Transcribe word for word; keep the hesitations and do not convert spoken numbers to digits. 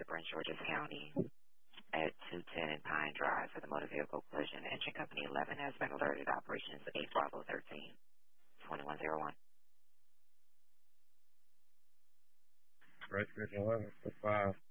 Prince George's County at two ten Pine Drive for the motor vehicle collision. Engine Company eleven has been alerted. Operations eight Bravo thirteen, twenty-one oh one. Rescue eleven to five.